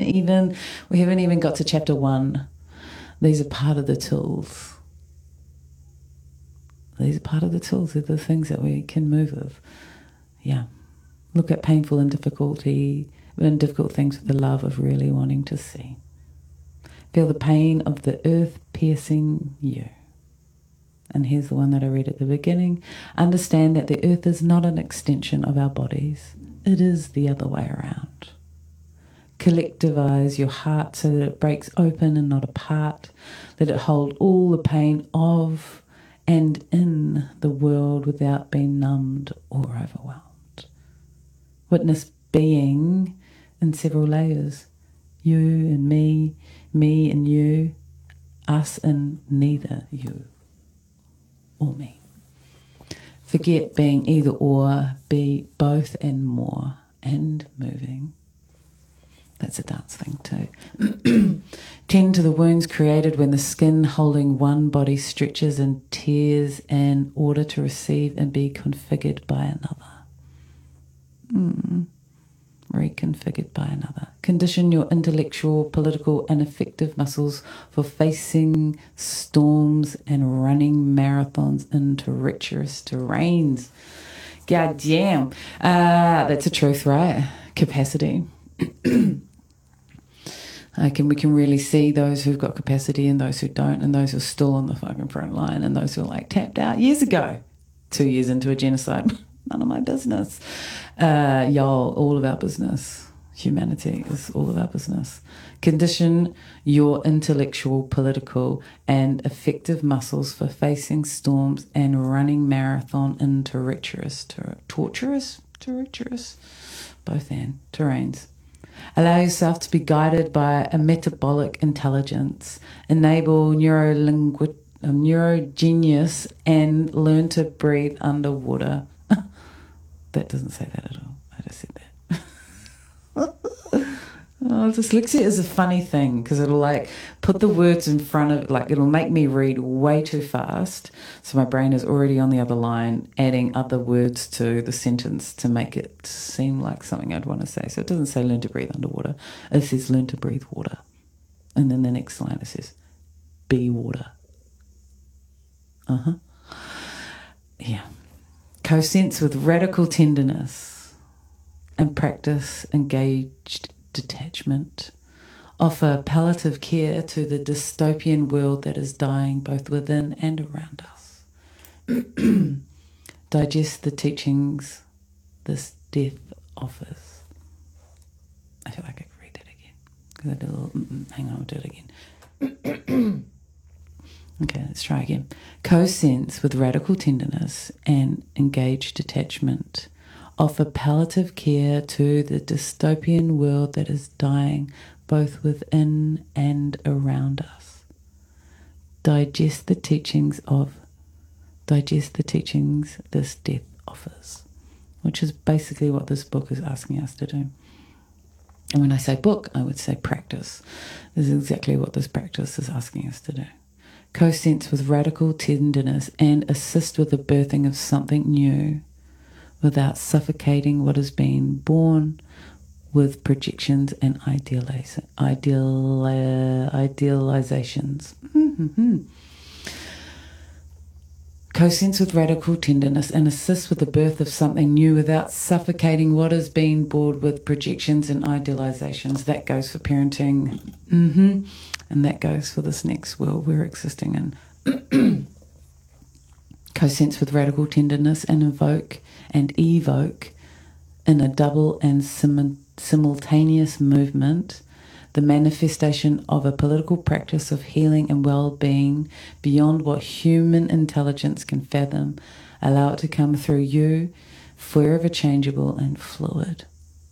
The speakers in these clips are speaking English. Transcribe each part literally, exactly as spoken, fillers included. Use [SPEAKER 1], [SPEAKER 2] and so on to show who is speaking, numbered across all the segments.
[SPEAKER 1] even, we haven't even got to chapter one. These are part of the tools. These are part of the tools. They're the things that we can move with. Yeah. Look at painful and difficulty and difficult things with the love of really wanting to see. Feel the pain of the earth piercing you. And here's the one that I read at the beginning. Understand that the earth is not an extension of our bodies. It is the other way around. Collectivize your heart so that it breaks open and not apart. Let it hold all the pain of and in the world without being numbed or overwhelmed. Witness being in several layers. You and me, me and you, us and neither you or me. Forget being either or, be both and more, and moving. That's a dance thing too. Tend to the wounds created when the skin holding one body stretches and tears in order to receive and be configured by another. Mm. Reconfigured by another. Condition your intellectual, political, and affective muscles for facing storms and running marathons into treacherous terrains. God damn. Uh, that's a truth, right? Capacity. I can, we can really see those who've got capacity and those who don't, and those who are still on the fucking front line, and those who are like tapped out years ago, two years into a genocide. None of my business. Uh, y'all, all of our business. Humanity is all of our business. Condition your intellectual, political, and affective muscles for facing storms and running marathon in tortuous, ter- torturous, torturous, both and terrains. Allow yourself to be guided by a metabolic intelligence. Enable neurolingu- uh, neurogenius and learn to breathe underwater. That doesn't say that at all. I just said that. Oh, dyslexia is a funny thing because it'll like put the words in front of, like it'll make me read way too fast. So my brain is already on the other line, adding other words to the sentence to make it seem like something I'd want to say. So it doesn't say learn to breathe underwater. It says learn to breathe water. And then the next line it says be water. Uh-huh. Yeah. Co-sense with radical tenderness and practice engaged detachment. Offer palliative care to the dystopian world that is dying both within and around us. Digest the teachings this death offers. I feel like I could read that again. Because I did a little, mm-mm, hang on, I'll do it again. Okay, let's try again. Co-sense with radical tenderness and engaged detachment. Offer palliative care to the dystopian world that is dying both within and around us. Digest the teachings of, digest the teachings this death offers, which is basically what this book is asking us to do. And when I say book, I would say practice. This is exactly what this practice is asking us to do. Co-sense with radical tenderness and assist with the birthing of something new without suffocating what has been born with projections and idealiza- ideal, uh, idealizations. Mm-hmm. Co-sense with radical tenderness and assist with the birth of something new without suffocating what has been born with projections and idealizations. That goes for parenting. Mm-hmm. And that goes for this next world we're existing in. Co-sense with radical tenderness and invoke and evoke in a double and sim- simultaneous movement the manifestation of a political practice of healing and well-being beyond what human intelligence can fathom. Allow it to come through you, forever changeable and fluid.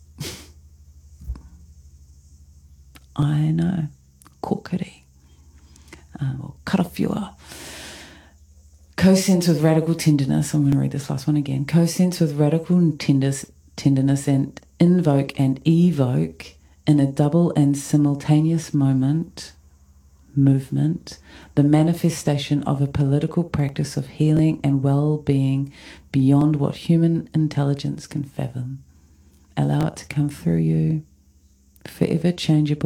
[SPEAKER 1] I know. Kokiri. Um, or karafiua. Co-sense with radical tenderness. I'm going to read this last one again. Co-sense with radical tenderness, tenderness and invoke and evoke in a double and simultaneous moment, movement, the manifestation of a political practice of healing and well-being beyond what human intelligence can fathom. Allow it to come through you, forever changeable